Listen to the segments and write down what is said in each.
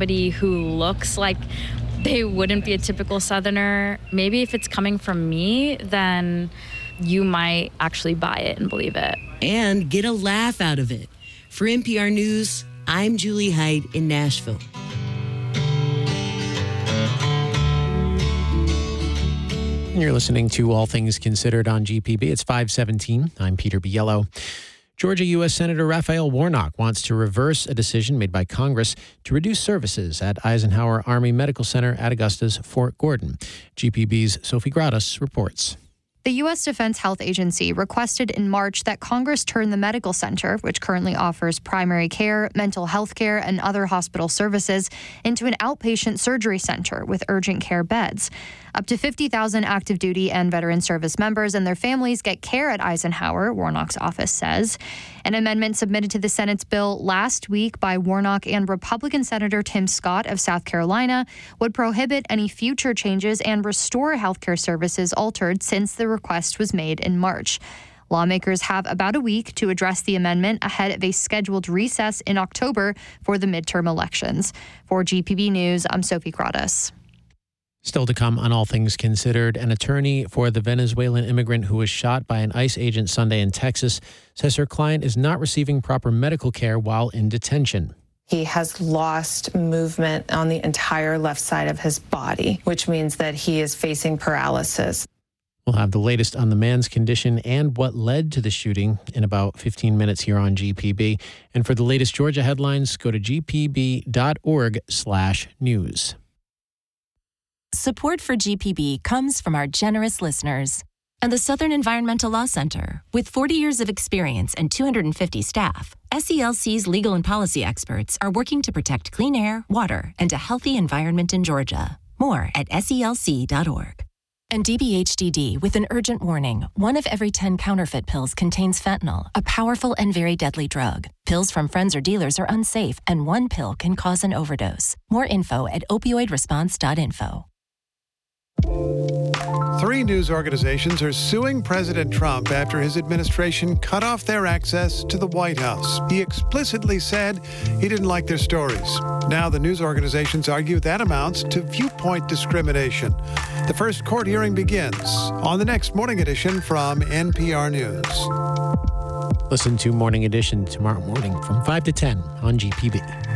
somebody who looks like they wouldn't be a typical Southerner, maybe if it's coming from me, then you might actually buy it and believe it. And get a laugh out of it. For NPR News, I'm Julie Hyde in Nashville. You're listening to All Things Considered on GPB. It's 5:17. I'm Peter Biello. Georgia U.S. Senator Raphael Warnock wants to reverse a decision made by Congress to reduce services at Eisenhower Army Medical Center at Augusta's Fort Gordon. GPB's Sophie Gratus reports. The U.S. Defense Health Agency requested in March that Congress turn the medical center, which currently offers primary care, mental health care, and other hospital services, into an outpatient surgery center with urgent care beds. Up to 50,000 active duty and veteran service members and their families get care at Eisenhower, Warnock's office says. An amendment submitted to the Senate's bill last week by Warnock and Republican Senator Tim Scott of South Carolina would prohibit any future changes and restore healthcare services altered since the request was made in March. Lawmakers have about a week to address the amendment ahead of a scheduled recess in October for the midterm elections. For GPB News, I'm Sophie Gratus. Still to come on All Things Considered, an attorney for the Venezuelan immigrant who was shot by an ICE agent Sunday in Texas says her client is not receiving proper medical care while in detention. He has lost movement on the entire left side of his body, which means that he is facing paralysis. We'll have the latest on the man's condition and what led to the shooting in about 15 minutes here on GPB. And for the latest Georgia headlines, go to gpb.org/news. Support for GPB comes from our generous listeners and the Southern Environmental Law Center. With 40 years of experience and 250 staff, SELC's legal and policy experts are working to protect clean air, water, and a healthy environment in Georgia. More at selc.org. And DBHDD with an urgent warning. 1 of every 10 counterfeit pills contains fentanyl, a powerful and very deadly drug. Pills from friends or dealers are unsafe, and 1 pill can cause an overdose. More info at opioidresponse.info. 3 news organizations are suing President Trump after his administration cut off their access to the White House. He explicitly said he didn't like their stories. Now the news organizations argue that amounts to viewpoint discrimination. The first court hearing begins on the next Morning Edition from NPR News. Listen to Morning Edition tomorrow morning from 5 to 10 on GPB.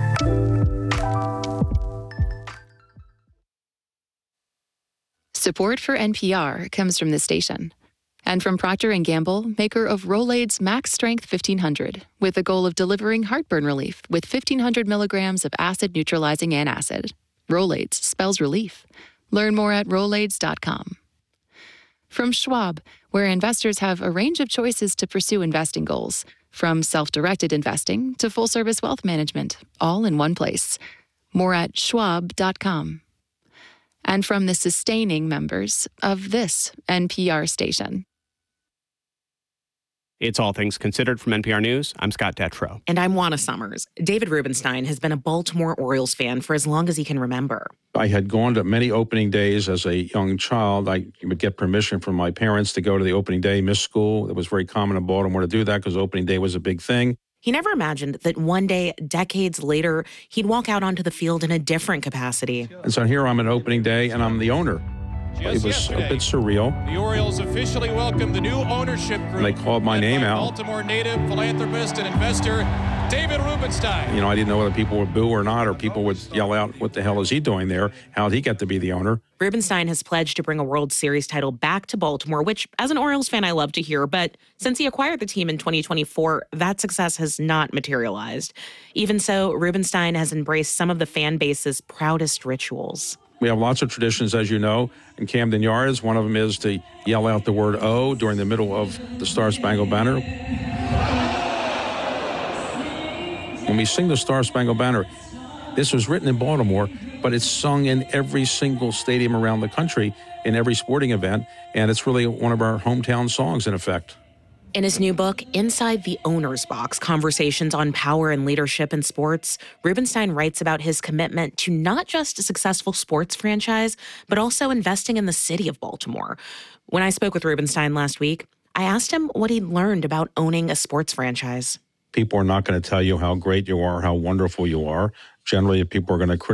Support for NPR comes from this station and from Procter & Gamble, maker of Rolaids Max Strength 1500, with the goal of delivering heartburn relief with 1,500 milligrams of acid-neutralizing antacid. Rolaids spells relief. Learn more at Rolaids.com. From Schwab, where investors have a range of choices to pursue investing goals, from self-directed investing to full-service wealth management, all in one place. More at Schwab.com. And from the sustaining members of this NPR station. It's All Things Considered from NPR News. I'm Scott Detrow. And I'm Juana Summers. David Rubenstein has been a Baltimore Orioles fan for as long as he can remember. I had gone to many opening days as a young child. I would get permission from my parents to go to the opening day, miss school. It was very common in Baltimore to do that because opening day was a big thing. He never imagined that one day, decades later, he'd walk out onto the field in a different capacity. And so here I'm at opening day, and I'm the owner. It was a bit surreal. The Orioles officially welcomed the new ownership group. And they called my name out. Baltimore native, philanthropist, and investor David Rubenstein. You know, I didn't know whether people would boo or not, or people would yell out, "What the hell is he doing there? How'd he get to be the owner?" Rubenstein has pledged to bring a World Series title back to Baltimore, which, as an Orioles fan, I love to hear. But since he acquired the team in 2024, that success has not materialized. Even so, Rubenstein has embraced some of the fan base's proudest rituals. We have lots of traditions, as you know, in Camden Yards. One of them is to yell out the word "O" during the middle of the Star-Spangled Banner. When we sing the Star-Spangled Banner, this was written in Baltimore, but it's sung in every single stadium around the country, in every sporting event, and it's really one of our hometown songs, in effect. In his new book, Inside the Owner's Box, Conversations on Power and Leadership in Sports, Rubenstein writes about his commitment to not just a successful sports franchise, but also investing in the city of Baltimore. When I spoke with Rubenstein last week, I asked him what he'd learned about owning a sports franchise. People are not going to tell you how great you are, how wonderful you are. Generally, people are going to criticize